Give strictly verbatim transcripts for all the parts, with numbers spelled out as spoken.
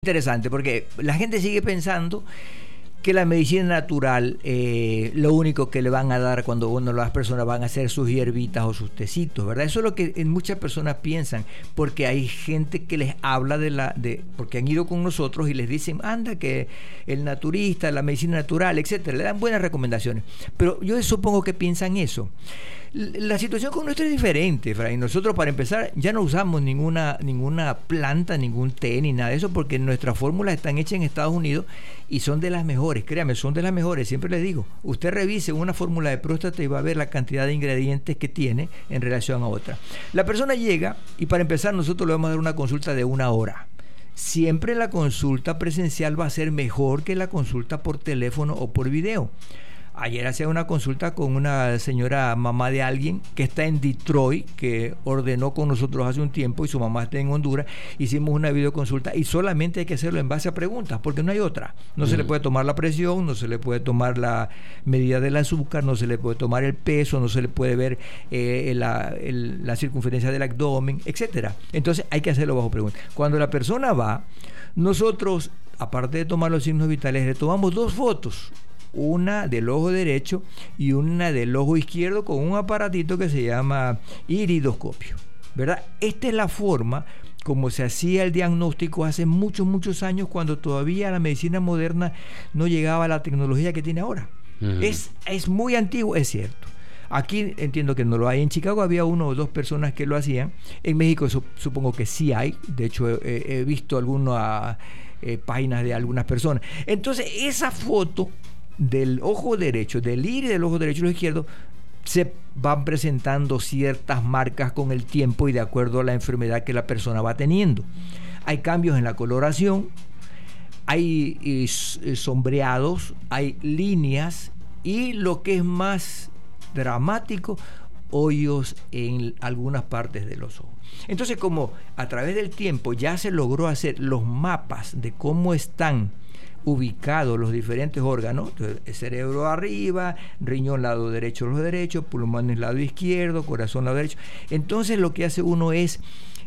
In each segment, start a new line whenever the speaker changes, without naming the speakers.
interesante porque la gente sigue pensando que la medicina natural, eh, lo único que le van a dar cuando uno las personas van a hacer sus hierbitas o sus tecitos, ¿verdad? Eso es lo que muchas personas piensan, porque hay gente que les habla de la, de, porque han ido con nosotros y les dicen, anda que el naturista, la medicina natural, etcétera, le dan buenas recomendaciones. Pero yo supongo que piensan eso. La situación con nosotros es diferente, Fray. Nosotros, para empezar, ya no usamos ninguna ninguna planta, ningún té, ni nada de eso, porque nuestras fórmulas están hechas en Estados Unidos y son de las mejores, créame, son de las mejores. Siempre les digo, usted revise una fórmula de próstata y va a ver la cantidad de ingredientes que tiene en relación a otra. La persona llega y, para empezar, nosotros le vamos a dar una consulta de una hora. Siempre la consulta presencial va a ser mejor que la consulta por teléfono o por video. Ayer hacía una consulta con una señora mamá de alguien que está en Detroit, que ordenó con nosotros hace un tiempo, y su mamá está en Honduras. Hicimos una videoconsulta y solamente hay que hacerlo en base a preguntas, porque no hay otra. No mm. se le puede tomar la presión, no se le puede tomar la medida del azúcar, no se le puede tomar el peso, no se le puede ver eh, la, el, la circunferencia del abdomen, etcétera. Entonces hay que hacerlo bajo preguntas. Cuando la persona va, nosotros, aparte de tomar los signos vitales, le tomamos dos fotos. Una del ojo derecho y una del ojo izquierdo con un aparatito que se llama iridoscopio, ¿verdad? Esta es la forma como se hacía el diagnóstico hace muchos, muchos años, cuando todavía la medicina moderna no llegaba a la tecnología que tiene ahora. Uh-huh. Es, es muy antiguo, es cierto. Aquí entiendo que no lo hay. En Chicago había uno o dos personas que lo hacían. En México su, supongo que sí hay. De hecho, he, he visto algunas eh, páginas de algunas personas. Entonces, esa foto del ojo derecho, del iris del ojo derecho y el izquierdo, se van presentando ciertas marcas con el tiempo y de acuerdo a la enfermedad que la persona va teniendo. Hay cambios en la coloración, hay eh, sombreados, hay líneas y, lo que es más dramático, hoyos en algunas partes de los ojos. Entonces, como a través del tiempo ya se logró hacer los mapas de cómo están ubicados los diferentes órganos, el cerebro arriba, riñón lado derecho, ojo derecho, pulmones lado izquierdo, corazón lado derecho, entonces lo que hace uno es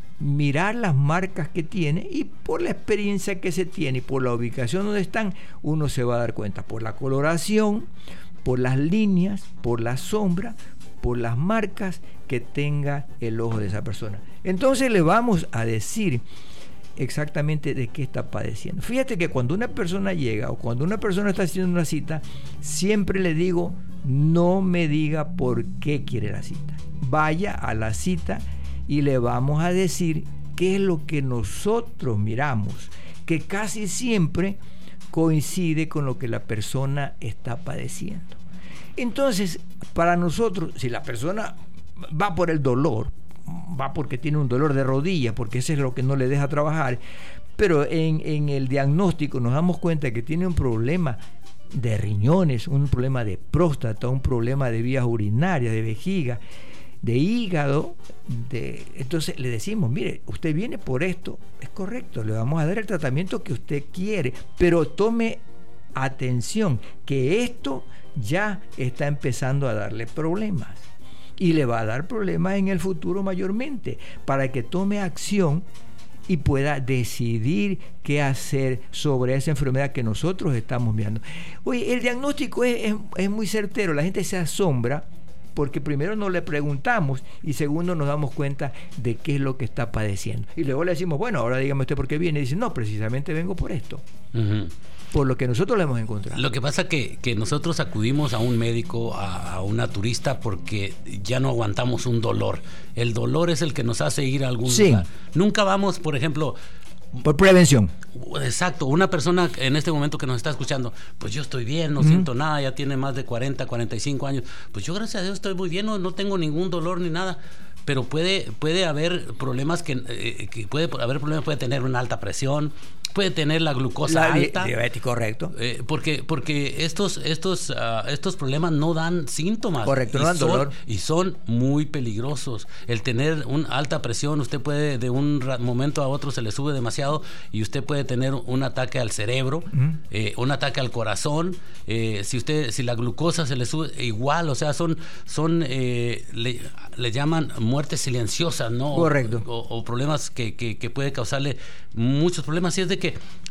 mirar las marcas que tiene, y por la experiencia que se tiene y por la ubicación donde están, uno se va a dar cuenta por la coloración, por las líneas, por la sombra, por las marcas que tenga el ojo de esa persona. Entonces le vamos a decir exactamente de qué está padeciendo. Fíjate que cuando una persona llega o cuando una persona está haciendo una cita, siempre le digo, no me diga por qué quiere la cita. Vaya a la cita y le vamos a decir qué es lo que nosotros miramos, que casi siempre coincide con lo que la persona está padeciendo. Entonces, para nosotros, si la persona va por el dolor, va porque tiene un dolor de rodilla, porque eso es lo que no le deja trabajar, pero en, en el diagnóstico nos damos cuenta que tiene un problema de riñones, un problema de próstata, un problema de vías urinarias, de vejiga, de hígado, de, entonces le decimos, mire, usted viene por esto, es correcto, le vamos a dar el tratamiento que usted quiere, pero tome atención, que esto ya está empezando a darle problemas. Y le va a dar problemas en el futuro mayormente, para que tome acción y pueda decidir qué hacer sobre esa enfermedad que nosotros estamos viendo. Oye, el diagnóstico es, es, es muy certero. La gente se asombra porque primero no le preguntamos y segundo nos damos cuenta de qué es lo que está padeciendo. Y luego le decimos, bueno, ahora dígame usted por qué viene. Y dice, no, precisamente vengo por esto. Uh-huh. Por lo que nosotros le hemos encontrado.
Lo que pasa que que nosotros acudimos a un médico, a, a un naturista, porque ya no aguantamos un dolor. El dolor es el que nos hace ir a algún sí. lugar. Nunca vamos, por ejemplo...
Por prevención.
Exacto. Una persona en este momento que nos está escuchando, pues yo estoy bien, no uh-huh. siento nada, ya tiene más de cuarenta, cuarenta y cinco años. Pues yo, gracias a Dios, estoy muy bien, no, no tengo ningún dolor ni nada. Pero puede, puede haber problemas que, eh, que puede haber problemas, puede tener una alta presión, puede tener la glucosa
la
alta.
Diabetes, correcto.
Eh, porque, porque estos, estos, uh, estos problemas no dan síntomas.
Correcto, no dan
son,
dolor.
Y son muy peligrosos. El tener una alta presión, usted puede, de un momento a otro se le sube demasiado y usted puede tener un ataque al cerebro, uh-huh. eh, un ataque al corazón. Eh, si usted, si la glucosa se le sube, igual, o sea, son, son eh, le, le llaman muertes silenciosas, ¿no?
Correcto.
O, o, o problemas que, que, que puede causarle muchos problemas. Y es de que